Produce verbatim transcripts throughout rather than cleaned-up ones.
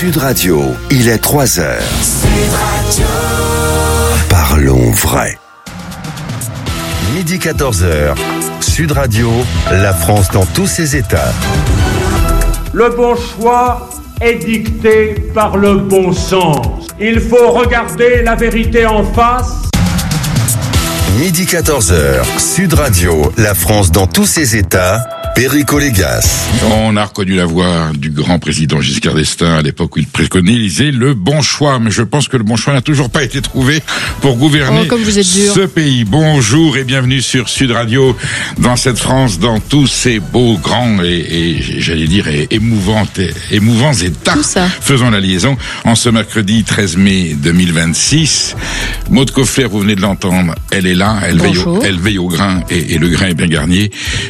Sud Radio, il est trois heures. Sud Radio. Parlons vrai. Midi quatorze heures, Sud Radio, la France dans tous ses états. Le bon choix est dicté par le bon sens. Il faut regarder la vérité en face. Midi quatorze heures, Sud Radio, la France dans tous ses états. Perico Légas. On a reconnu la voix du grand président Giscard d'Estaing à l'époque où il préconisait le bon choix. Mais je pense que le bon choix n'a toujours pas été trouvé pour gouverner oh, comme vous êtes dur. ce pays. Bonjour et bienvenue sur Sud Radio, dans cette France, dans tous ces beaux, grands et, et j'allais dire, et, émouvants, et, émouvants états. Faisons la liaison en ce mercredi treize mai deux mille vingt-six. Maude Koffler, vous venez de l'entendre, elle est là, elle, veille au, elle veille au grain et, et le grain est bien garni.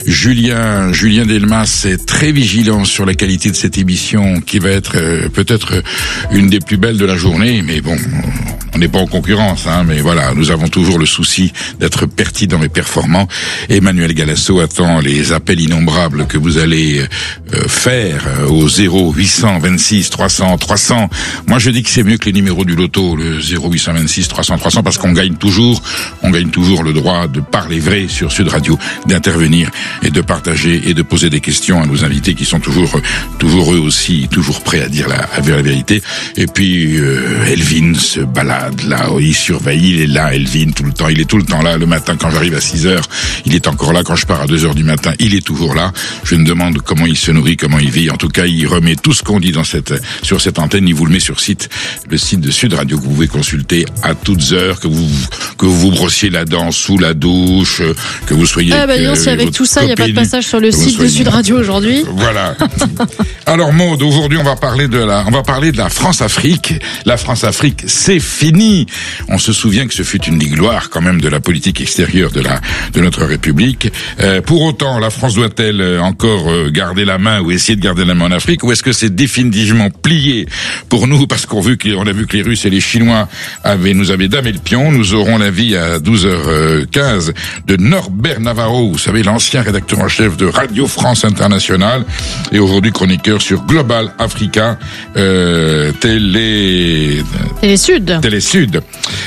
Julien Julien Delmas est très vigilant sur la qualité de cette émission qui va être euh, peut-être une des plus belles de la journée, mais bon, on n'est pas en concurrence, hein, mais voilà, nous avons toujours le souci d'être pertinents et performants. Emmanuel Galasso attend les appels innombrables que vous allez euh, faire au zéro huit cent vingt-six trois cents trois cents. Moi, je dis que c'est mieux que les numéros du loto, le zéro huit cent vingt-six trois cents trois cents, parce qu'on gagne toujours, on gagne toujours le droit de parler vrai sur Sud Radio, d'intervenir et de partager et de poser des questions à nos invités qui sont toujours, toujours eux aussi, toujours prêts à dire la, à dire la vérité. Et puis, euh, Elvin se balade là, il surveille, il est là, Elvin, tout le temps, il est tout le temps là. Le matin, quand j'arrive à six heures, il est encore là. Quand je pars à deux heures du matin, il est toujours là. Je me demande comment il se nourrit, comment il vit. En tout cas, il remet tout ce qu'on dit dans cette, sur cette antenne, il vous le met sur site, le site de Sud Radio que vous pouvez consulter à toutes heures, que vous, que vous vous brossiez la dent sous la douche, que vous soyez... Ah bah non, si avec tout ça, il n'y a pas de passage sur le site de Sud Radio aujourd'hui. Voilà. Alors Maude, aujourd'hui on va parler de la, on va parler de la France-Afrique. La France-Afrique, c'est fini. On se souvient que ce fut une des gloires quand même de la politique extérieure de la, de notre République. Euh, pour autant, la France doit-elle encore garder la main ou essayer de garder la main en Afrique, ou est-ce que c'est définitivement plié pour nous parce qu'on vu qu'on a vu que les Russes et les Chinois avaient, nous avaient damé le pion. Nous aurons l'avis à douze heures quinze de Norbert Navarro, vous savez, l'ancien rédacteur en chef de Radio France Internationale et aujourd'hui chroniqueur sur Global Africa, euh, Télé... Télé Sud. Télé Sud.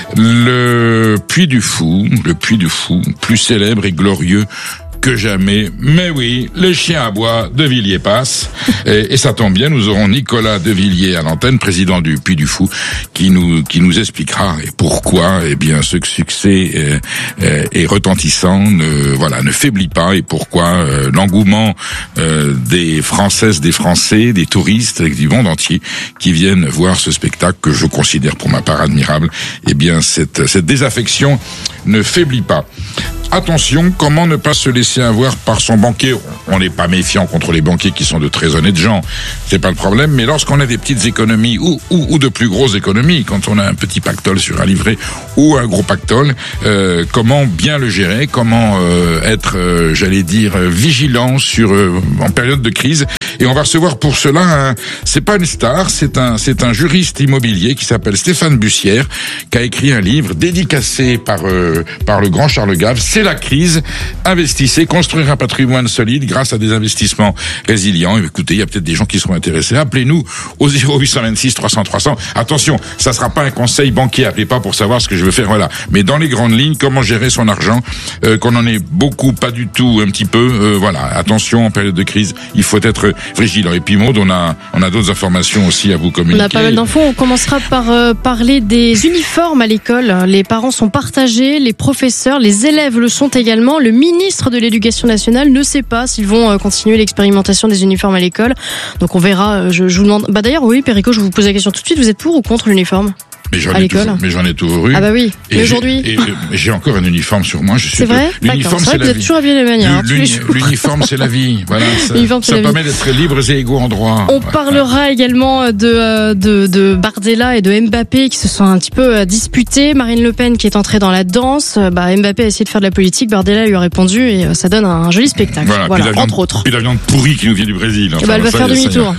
Le Puy du Fou, le Puy du Fou, plus célèbre et glorieux que jamais. Mais oui, le chien à bois de Villiers passe. Et, et ça tombe bien, nous aurons Nicolas de Villiers à l'antenne, président du Puy du Fou, qui nous qui nous expliquera et pourquoi, eh bien, ce succès euh, euh, est retentissant, ne, voilà, ne faiblit pas, et pourquoi euh, l'engouement euh, des Françaises, des Français, des touristes du monde entier qui viennent voir ce spectacle que je considère pour ma part admirable, eh bien, cette cette désaffection ne faiblit pas. Attention, comment ne pas se laisser avoir par son banquier? On n'est pas méfiant contre les banquiers qui sont de très honnêtes gens, c'est pas le problème, mais lorsqu'on a des petites économies ou, ou, ou de plus grosses économies, quand on a un petit pactole sur un livret ou un gros pactole, euh, comment bien le gérer, comment euh, être, euh, j'allais dire, vigilant sur euh, en période de crise. Et on va recevoir pour cela, un, c'est pas une star, c'est un, c'est un juriste immobilier qui s'appelle Stéphane Bussière, qui a écrit un livre dédicacé par euh, par le grand Charles Gave. C'est la crise. Investissez, construire un patrimoine solide grâce à des investissements résilients. Et écoutez, il y a peut-être des gens qui seront intéressés. Appelez-nous au zéro huit cent vingt-six trois cents trois cents. Attention, ça sera pas un conseil banquier. Appelez pas pour savoir ce que je veux faire. Voilà. Mais dans les grandes lignes, comment gérer son argent, euh, qu'on en ait beaucoup, pas du tout, un petit peu. Euh, voilà. Attention, en période de crise, il faut être vigilant. Et puis Maud, on a, on a d'autres informations aussi à vous communiquer. On a pas mal d'infos. On commencera par euh, parler des uniformes à l'école. Les parents sont partagés, les professeurs, les élèves le sont également. Le ministre de l'Éducation nationale ne sait pas s'ils vont euh, continuer l'expérimentation des uniformes à l'école. Donc on verra. Je, je vous demande. Bah d'ailleurs, oui, Perico, je vous pose la question tout de suite. Vous êtes pour ou contre l'uniforme? Mais j'en, à ai l'école. toujours, mais j'en ai toujours eu. Ah bah oui. Et mais aujourd'hui et, et, j'ai encore un uniforme sur moi. Je suis c'est vrai. L'uniforme, c'est, c'est vrai la que vous vie. êtes toujours habillé de la manière. Hein, tous les jours. L'uniforme, c'est la vie. Voilà. Ça, l'uniforme, ça permet vie. D'être libres et égaux en droit. On voilà. parlera également de, de de Bardella et de Mbappé qui se sont un petit peu disputés. Marine Le Pen qui est entrée dans la danse. Bah Mbappé a essayé de faire de la politique. Bardella lui a répondu et ça donne un joli spectacle. Voilà. voilà puis entre autres. Puis la viande pourrie qui nous vient du Brésil. Enfin, bah, elle va faire demi-tour.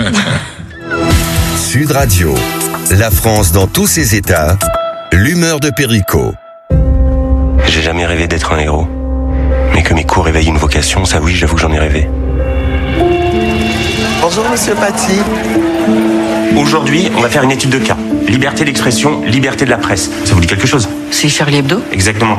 Sud Radio, la France dans tous ses états. L'humeur de Perico. J'ai jamais rêvé d'être un héros. Mais que mes coups réveillent une vocation, ça oui, j'avoue que j'en ai rêvé. Bonjour Monsieur Paty. Aujourd'hui, on va faire une étude de cas. Liberté d'expression, liberté de la presse. Ça vous dit quelque chose? C'est Charlie Hebdo? Exactement.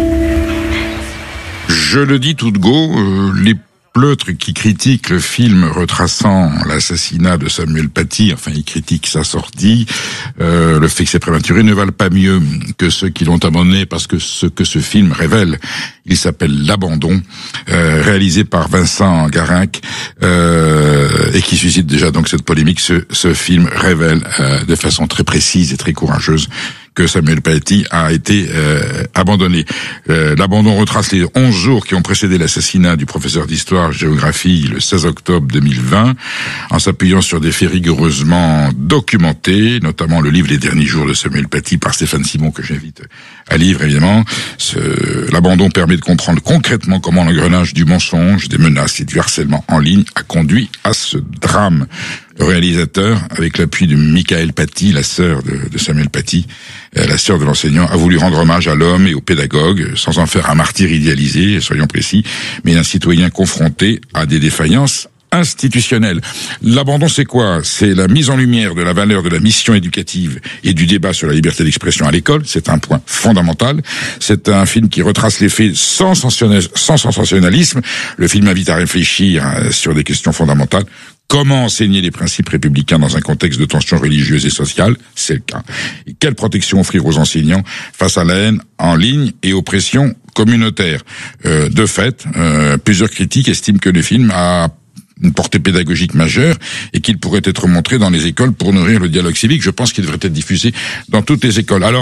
Je le dis tout de go, euh, les pleutres qui critiquent le film retraçant l'assassinat de Samuel Paty, enfin ils critiquent sa sortie, euh, le fait que c'est prématuré, ne valent pas mieux que ceux qui l'ont abandonné, parce que ce que ce film révèle, il s'appelle L'Abandon, euh, réalisé par Vincent Garinck, euh, et qui suscite déjà donc cette polémique. Ce, ce film révèle euh, de façon très précise et très courageuse que Samuel Paty a été euh, abandonné. Euh, L'abandon retrace les onze jours qui ont précédé l'assassinat du professeur d'histoire-géographie le seize octobre deux mille vingt, en s'appuyant sur des faits rigoureusement documentés, notamment le livre Les derniers jours de Samuel Paty par Stéphane Simon, que j'invite à lire évidemment. Ce, l'abandon permet de comprendre concrètement comment l'engrenage du mensonge, des menaces et du harcèlement en ligne a conduit à ce drame. Le réalisateur, avec l'appui de Michael Paty, la sœur de, de Samuel Paty, euh, la sœur de l'enseignant, a voulu rendre hommage à l'homme et au pédagogue, sans en faire un martyr idéalisé, soyons précis, mais un citoyen confronté à des défaillances institutionnelle. L'abandon, c'est quoi? C'est la mise en lumière de la valeur de la mission éducative et du débat sur la liberté d'expression à l'école. C'est un point fondamental. C'est un film qui retrace les faits sans sensationnalisme. Le film invite à réfléchir sur des questions fondamentales. Comment enseigner les principes républicains dans un contexte de tension religieuse et sociale? C'est le cas. Et quelle protection offrir aux enseignants face à la haine en ligne et aux pressions communautaires? Euh, de fait, euh, plusieurs critiques estiment que le film a une portée pédagogique majeure et qu'il pourrait être montré dans les écoles pour nourrir le dialogue civique. Je pense qu'il devrait être diffusé dans toutes les écoles. Alors,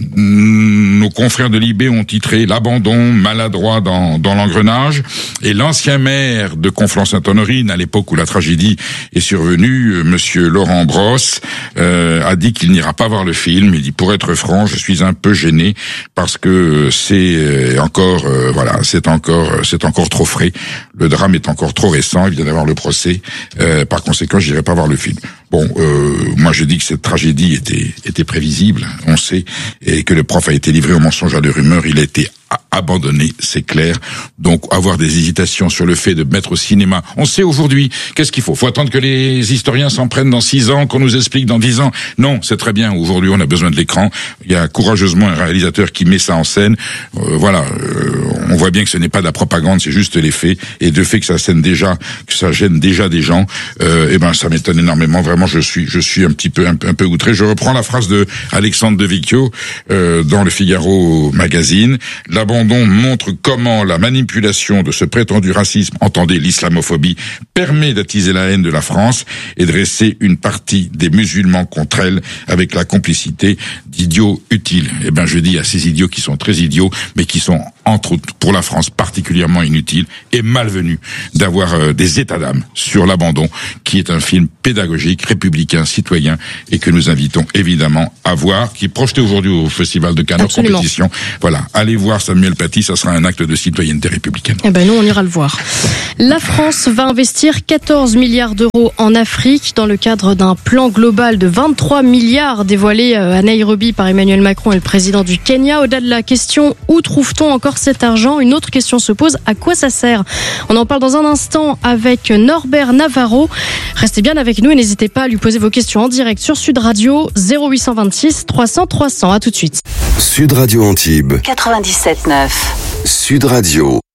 nos confrères de Libé ont titré L'abandon maladroit dans, dans l'engrenage, et l'ancien maire de Conflans-Sainte-Honorine, à l'époque où la tragédie est survenue, monsieur Laurent Brosse, euh, a dit qu'il n'ira pas voir le film. Il dit, pour être franc, je suis un peu gêné parce que c'est encore, euh, voilà, c'est encore, c'est encore trop frais. Le drame est encore trop récent. Il vient d'avoir le procès. Euh, par conséquent, j'irai pas voir le film. Bon, euh, moi je dis que cette tragédie était était prévisible, on sait, et que le prof a été livré au mensonge, à des rumeurs, il a été abandonné, c'est clair. Donc avoir des hésitations sur le fait de mettre au cinéma, on sait aujourd'hui, qu'est-ce qu'il faut? Faut attendre que les historiens s'en prennent dans six ans, qu'on nous explique dans dix ans? Non, c'est très bien, aujourd'hui on a besoin de l'écran, il y a courageusement un réalisateur qui met ça en scène, euh, voilà, euh, on voit bien que ce n'est pas de la propagande, c'est juste les faits, et de fait que ça scène déjà, que ça gêne déjà des gens, euh, et ben ça m'étonne énormément, vraiment je suis je suis un petit peu un, un peu outré. Je reprends la phrase de Alexandre de Vicchio euh, dans le Figaro magazine. L'abandon montre comment la manipulation de ce prétendu racisme, entendez l'islamophobie, permet d'attiser la haine de la France et de dresser une partie des musulmans contre elle avec la complicité d'idiots utiles. Eh ben je dis à ces idiots qui sont très idiots, mais qui sont entre autres pour la France particulièrement inutiles et malvenus d'avoir euh, des états d'âme sur l'abandon, qui est un film pédagogique, républicain, citoyen, et que nous invitons évidemment à voir, qui est projeté aujourd'hui au Festival de Cannes en compétition. Voilà, allez voir Samuel Paty, ça sera un acte de citoyenneté républicaine. Eh ben nous, on ira le voir. La France va investir quatorze milliards d'euros en Afrique dans le cadre d'un plan global de vingt-trois milliards dévoilé à Nairobi par Emmanuel Macron et le président du Kenya. Au-delà de la question où trouve-t-on encore cet argent, une autre question se pose, à quoi ça sert? On en parle dans un instant avec Norbert Navarro. Restez bien avec nous et n'hésitez pas à lui poser vos questions en direct sur Sud Radio zéro huit cent vingt-six trois cents trois cents. À tout de suite. Sud Radio Antibes quatre-vingt-dix-sept neuf. Sud Radio.